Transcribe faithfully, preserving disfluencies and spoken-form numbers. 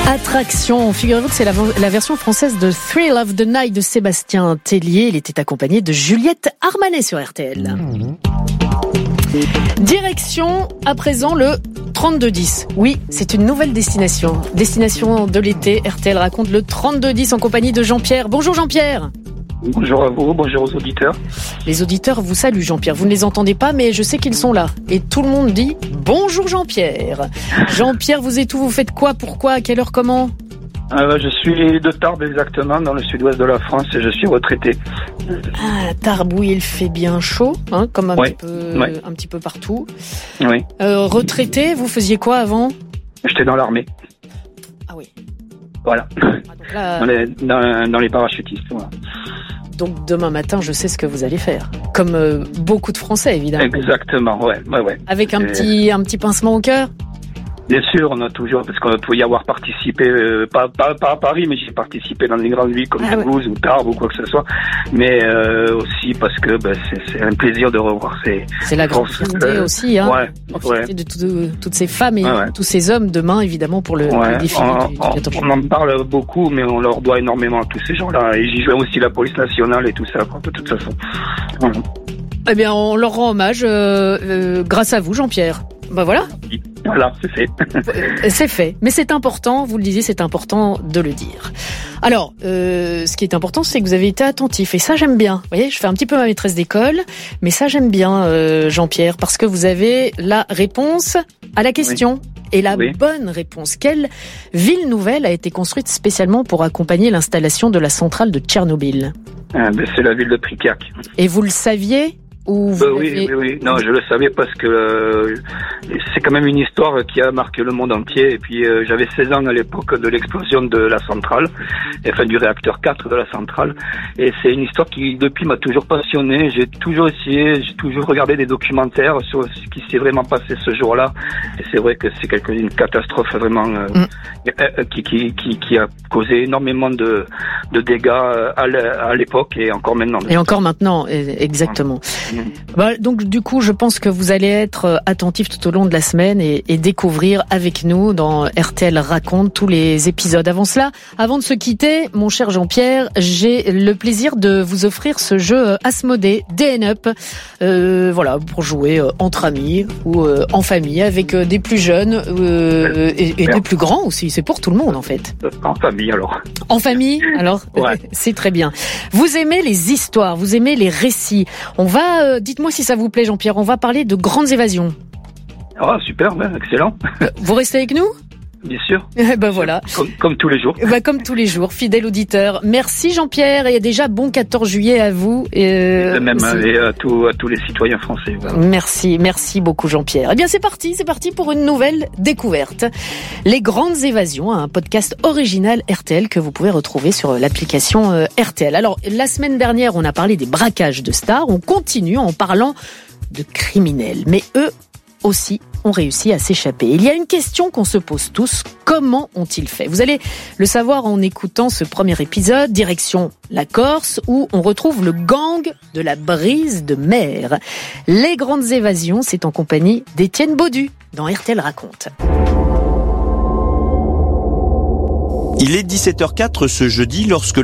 Attraction, figurez-vous que c'est la, la version française de Thrill of the Night de Sébastien Tellier. Il était accompagné de Juliette Armanet sur R T L. Direction à présent le trente-deux dix. Oui, c'est une nouvelle destination. Destination de l'été. R T L raconte le trente-deux dix en compagnie de Jean-Pierre. Bonjour Jean-Pierre. Bonjour à vous, bonjour aux auditeurs. Les auditeurs vous saluent Jean-Pierre. Vous ne les entendez pas, mais je sais qu'ils sont là. Et tout le monde dit bonjour Jean-Pierre. Jean-Pierre, vous êtes où? Vous faites quoi? Pourquoi? À quelle heure? Comment? euh, Je suis de Tarbes exactement, dans le sud-ouest de la France, et je suis retraité. Ah, Tarbes, oui, il fait bien chaud, hein, comme un, ouais. petit peu, ouais. un petit peu partout. Oui. Euh, retraité, vous faisiez quoi avant? J'étais dans l'armée. Ah oui. Voilà. Ah, donc là... dans, les, dans, dans les parachutistes, voilà. Donc demain matin, je sais ce que vous allez faire. Comme euh, beaucoup de Français, évidemment. Exactement, ouais. ouais, ouais. Avec un Et... petit, un petit pincement au cœur? Bien sûr, on a toujours, parce qu'on peut y avoir participé, euh, pas, pas, pas à Paris, mais j'ai participé dans des grandes villes comme ah, Toulouse ouais. ou Tarbes ou quoi que ce soit. Mais euh, aussi parce que bah, c'est, c'est un plaisir de revoir ces... C'est la grande fierté euh, aussi, hein. Ouais, profiter ouais. de tout, toutes ces femmes et ouais, ouais. tous ces hommes demain, évidemment, pour le, ouais. le défilé on, du, du on, on en parle beaucoup, mais on leur doit énormément à tous ces gens-là. Et j'y joue aussi la police nationale et tout ça, de toute façon. Voilà. Eh bien, on leur rend hommage euh, euh, grâce à vous, Jean-Pierre. Ben voilà. Voilà, c'est fait. C'est fait. Mais c'est important, vous le disiez, c'est important de le dire. Alors, euh, ce qui est important, c'est que vous avez été attentif. Et ça, j'aime bien. Vous voyez, je fais un petit peu ma maîtresse d'école. Mais ça, j'aime bien, euh, Jean-Pierre, parce que vous avez la réponse à la question. Oui. Et la oui. bonne réponse. Quelle ville nouvelle a été construite spécialement pour accompagner l'installation de la centrale de Tchernobyl? Ah, ben c'est la ville de Pripyat. Et vous le saviez? Ou vous euh, oui, oui, oui, non, je le savais parce que euh, c'est quand même une histoire qui a marqué le monde entier. Et puis euh, j'avais seize ans à l'époque de l'explosion de la centrale, enfin du réacteur quatre de la centrale. Et c'est une histoire qui depuis m'a toujours passionné. J'ai toujours essayé, j'ai toujours regardé des documentaires sur ce qui s'est vraiment passé ce jour-là. Et c'est vrai que c'est quelque, une catastrophe vraiment euh, mm. qui, qui, qui, qui a causé énormément de, de dégâts à l'époque et encore maintenant. Et encore maintenant, exactement. Mm. Bah, donc du coup, je pense que vous allez être attentif tout au long de la semaine et, et découvrir avec nous dans R T L Raconte tous les épisodes. Avant cela, avant de se quitter, mon cher Jean-Pierre, j'ai le plaisir de vous offrir ce jeu Asmodée D N Up, euh, voilà, pour jouer entre amis ou euh, en famille avec des plus jeunes euh, et, et des plus grands aussi. C'est pour tout le monde en fait. En famille alors. En famille, alors ouais. C'est très bien. Vous aimez les histoires, vous aimez les récits. On va Euh, dites-moi si ça vous plaît, Jean-Pierre. On va parler de grandes évasions. Ah, super, ben, excellent. Vous restez avec nous? Bien sûr. Ben voilà. Comme, comme tous les jours. Ben comme tous les jours, fidèle auditeur. Merci Jean-Pierre et déjà bon quatorze juillet à vous. Euh, et même et à, tout, à tous les citoyens français. Voilà. Merci, merci beaucoup Jean-Pierre. Eh bien c'est parti, c'est parti pour une nouvelle découverte. Les grandes évasions, un podcast original R T L que vous pouvez retrouver sur l'application R T L. Alors la semaine dernière, on a parlé des braquages de stars. On continue en parlant de criminels, mais eux aussi ont réussi à s'échapper. Il y a une question qu'on se pose tous, comment ont-ils fait? Vous allez le savoir en écoutant ce premier épisode, direction la Corse, où on retrouve le gang de la brise de mer. Les grandes évasions, c'est en compagnie d'Étienne Baudu, dans R T L Raconte. Il est dix-sept heures zéro quatre ce jeudi lorsque